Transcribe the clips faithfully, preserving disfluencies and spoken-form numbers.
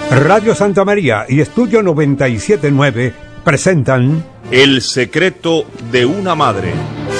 Radio Santa María y Estudio noventa y siete punto nueve presentan El secreto de una madre.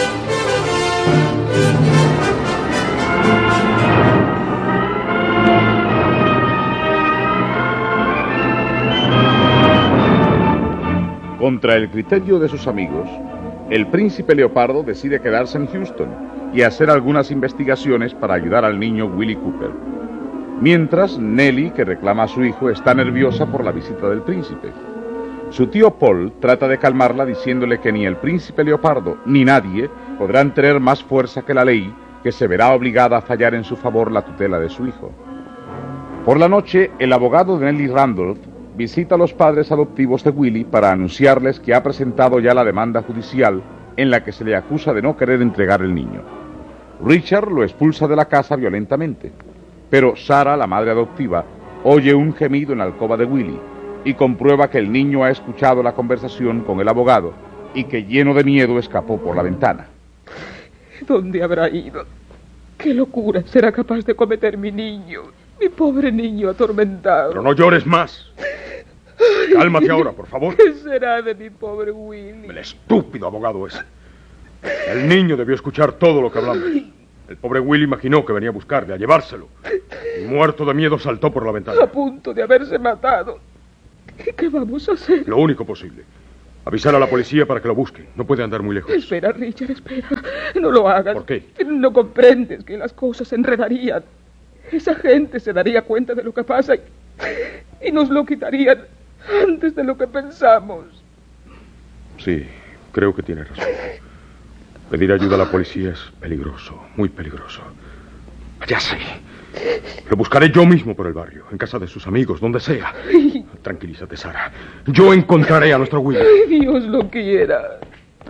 Contra el criterio de sus amigos, el príncipe Leopardo decide quedarse en Houston y hacer algunas investigaciones para ayudar al niño Willie Cooper. Mientras, Nellie, que reclama a su hijo, está nerviosa por la visita del príncipe. Su tío Paul trata de calmarla diciéndole que ni el príncipe Leopardo ni nadie podrán tener más fuerza que la ley, que se verá obligada a fallar en su favor la tutela de su hijo. Por la noche, el abogado de Nellie Randolph visita a los padres adoptivos de Willie para anunciarles que ha presentado ya la demanda judicial en la que se le acusa de no querer entregar el niño. Richard lo expulsa de la casa violentamente, pero Sarah, la madre adoptiva, oye un gemido en la alcoba de Willie y comprueba que el niño ha escuchado la conversación con el abogado y que, lleno de miedo, escapó por la ventana. ¿Dónde habrá ido? ¿Qué locura será capaz de cometer mi niño? Mi pobre niño atormentado. Pero no llores más. Cálmate ahora, por favor. ¿Qué será de mi pobre Willie? El estúpido abogado ese. El niño debió escuchar todo lo que hablamos. El pobre Willie imaginó que venía a buscarle, a llevárselo. Y muerto de miedo saltó por la ventana. A punto de haberse matado. ¿Qué, qué vamos a hacer? Lo único posible. Avisar a la policía para que lo busque. No puede andar muy lejos. Espera, Richard, espera. No lo hagas. ¿Por qué? No comprendes que las cosas se enredarían. Esa gente se daría cuenta de lo que pasa y, y nos lo quitarían antes de lo que pensamos. Sí, creo que tiene razón. Pedir ayuda a la policía es peligroso, muy peligroso. Ya sé. Lo buscaré yo mismo por el barrio, en casa de sus amigos, donde sea. Ay. Tranquilízate, Sarah. Yo encontraré a nuestro Willie. Ay, Dios lo quiera.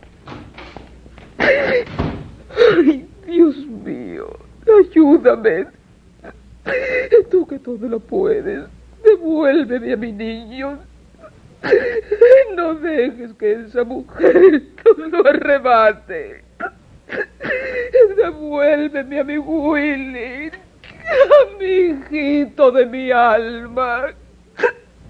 Ay, Dios mío, ayúdame. Tú que todo lo puedes, devuélveme a mi niño. No dejes que esa mujer lo arrebate. Devuélveme a mi Willie, a mi hijito de mi alma.